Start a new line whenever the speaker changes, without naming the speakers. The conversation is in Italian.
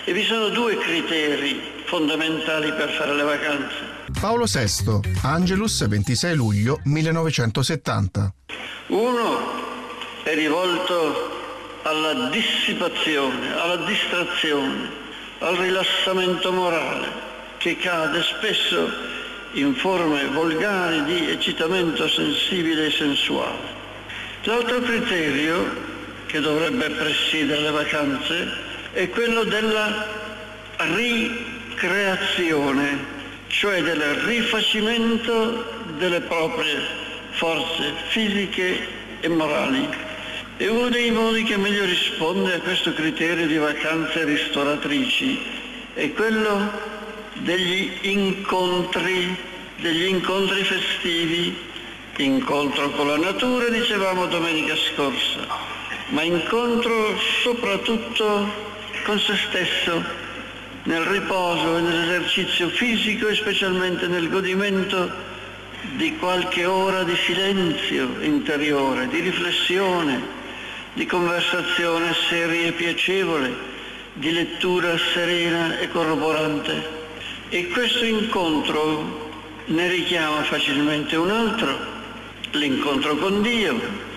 E vi sono due criteri fondamentali per fare le vacanze.
Paolo VI, Angelus, 26 luglio 1970.
Uno è rivolto alla dissipazione, alla distrazione, al rilassamento morale, che cade spesso in forme volgari di eccitamento sensibile e sensuale. L'altro criterio che dovrebbe presiedere le vacanze è quello della ricreazione, cioè del rifacimento delle proprie forze fisiche e morali. E uno dei modi che meglio risponde a questo criterio di vacanze ristoratrici è quello degli incontri festivi. Incontro con la natura, dicevamo domenica scorsa, ma incontro soprattutto con se stesso, nel riposo e nell'esercizio fisico e specialmente nel godimento di qualche ora di silenzio interiore, di riflessione, di conversazione seria e piacevole, di lettura serena e corroborante. E questo incontro ne richiama facilmente un altro, l'incontro con Dio,